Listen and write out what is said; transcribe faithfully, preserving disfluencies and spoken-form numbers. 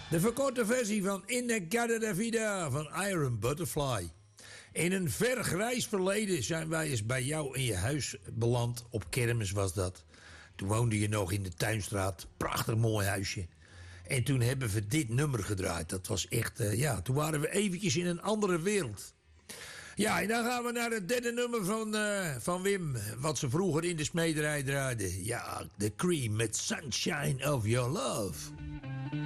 De verkorte versie van In the Casa da Vida van Iron Butterfly. In een ver grijs verleden zijn wij eens bij jou in je huis beland. Op kermis was dat. Toen woonde je nog in de Tuinstraat. Prachtig mooi huisje. En toen hebben we dit nummer gedraaid. Dat was echt, uh, ja, toen waren we eventjes in een andere wereld. Ja, en dan gaan we naar het derde nummer van, uh, van Wim. Wat ze vroeger in de smederij draaiden. Ja, The Cream met Sunshine of Your Love.